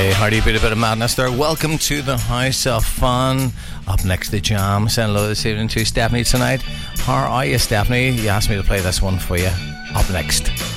Hardy, bit of madness there. Welcome to the House of Fun. Up next, the Jam. Saying hello this evening to Stephanie tonight. How are you, Stephanie? You asked me to play this one for you. Up next.